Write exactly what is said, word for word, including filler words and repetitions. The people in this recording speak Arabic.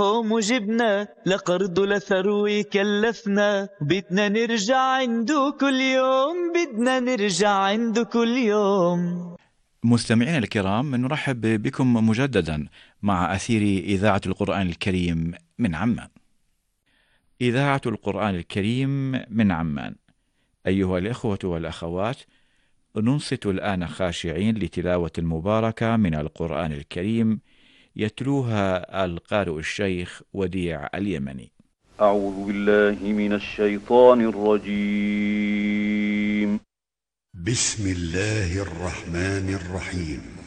وجبنا لقرض لثروي كلفنا، بدنا نرجع عنده كل يوم، بدنا نرجع عنده كل يوم. مستمعينا الكرام، نرحب بكم مجددا مع أثير إذاعة القرآن الكريم من عمان. إذاعة القرآن الكريم من عمان. أيها الإخوة والأخوات، ننصت الآن خاشعين لتلاوة المباركة من القرآن الكريم يتلوها القارئ الشيخ وديع اليمني. أعوذ بالله من الشيطان الرجيم. بسم الله الرحمن الرحيم.